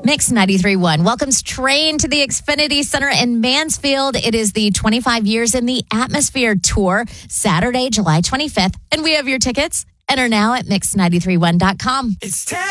Mix 93.1 welcomes Train to the Xfinity Center in Mansfield. It is the 25 Years in the Atmosphere Tour, Saturday, July 25th. And we have your tickets. Enter now at mix931.com. It's